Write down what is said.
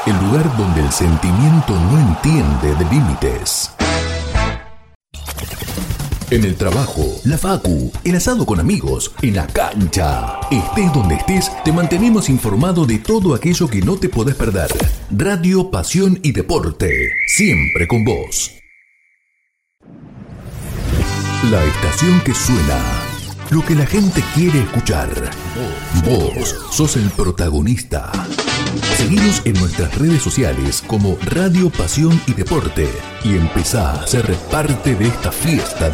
el lugar donde el sentimiento no entiende de límites. En el trabajo, la facu, el asado con amigos, en la cancha. Estés donde estés, te mantenemos informado de todo aquello que no te podés perder. Radio, pasión y deporte, siempre con vos. La estación que suena, lo que la gente quiere escuchar. Vos sos el protagonista. Seguinos en nuestras redes sociales como Radio, Pasión y Deporte y empezá a ser parte de esta fiesta